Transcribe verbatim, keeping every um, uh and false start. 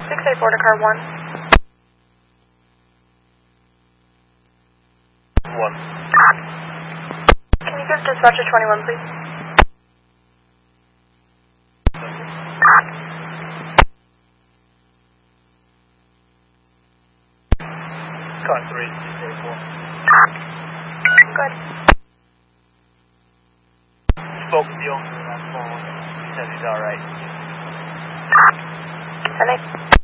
six eight four to car one. One. Can you give dispatcher twenty-one, please? Car three, six eight four. Good. Spoke with the owner on that phone. He said he's alright. ten eight.